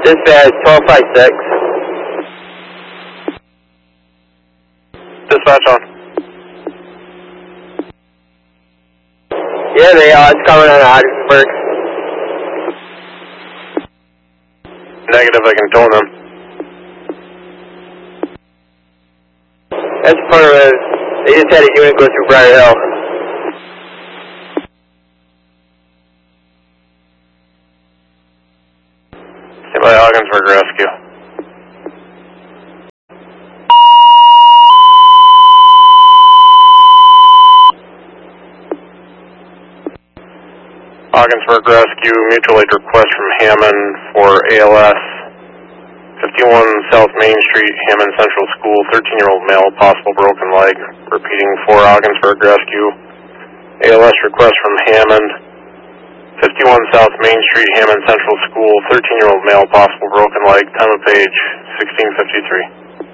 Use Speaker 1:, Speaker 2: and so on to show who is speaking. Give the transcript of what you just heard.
Speaker 1: Dispatch 1256.
Speaker 2: Dispatch on.
Speaker 1: Yeah, they are. It's coming on Ogdensburg.
Speaker 2: Negative, I can tone them.
Speaker 1: That's affirmative. They just had a unit go through Briar Hill.
Speaker 2: Stand by Ogdensburg Rescue. Ogdensburg Rescue, mutual aid request from Hammond for ALS. 51 South Main Street, Hammond Central School, 13-year-old male, possible broken leg. Repeating for Ogdensburg Rescue. ALS request from Hammond. 51 South Main Street, Hammond Central School, 13-year-old male, possible broken leg. Time of page 16:53.